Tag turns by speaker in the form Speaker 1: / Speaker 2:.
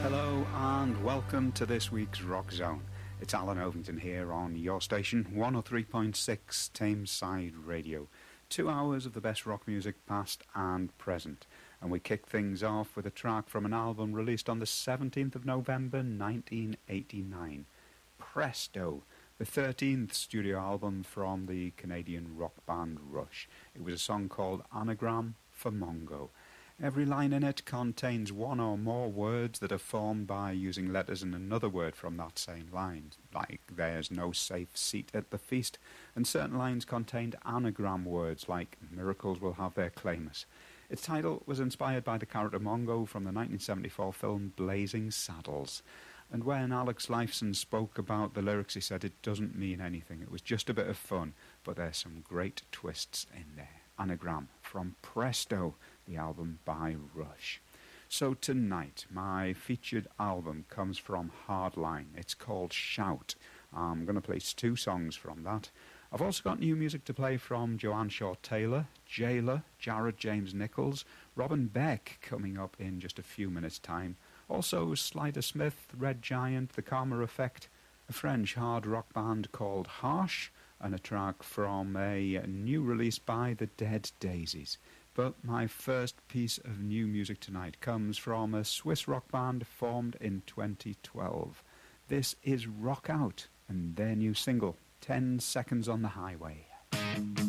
Speaker 1: Hello and welcome to this week's Rock Zone. It's Alan Ovington here on your station, 103.6 Tameside Radio. 2 hours of the best rock music past and present. And we kick things off with a track from an album released on the 17th of November 1989. Presto, the 13th studio album from the Canadian rock band Rush. It was a song called Anagram for Mongo. Every line in it contains one or more words that are formed by using letters in another word from that same line, like there's no safe seat at the feast, and certain lines contained anagram words like miracles will have their claimers. Its title was inspired by the character Mongo from the 1974 film Blazing Saddles. And when Alex Lifeson spoke about the lyrics, he said it doesn't mean anything. It was just a bit of fun, but there's some great twists in there. Anagram from Presto, the album by Rush. So tonight, my featured album comes from Hardline. It's called Shout. I'm going to play 2 songs from that. I've also got new music to play from Joanne Shaw Taylor, Jailer, Jared James Nichols, Robin Beck coming up in just a few minutes' time. Also Slider Smith, Red Giant, The Karma Effect, a French hard rock band called Harsh, and a track from a new release by the Dead Daisies. But my first piece of new music tonight comes from a Swiss rock band formed in 2012. This is Rock Out and their new single, 10 Seconds on the Highway.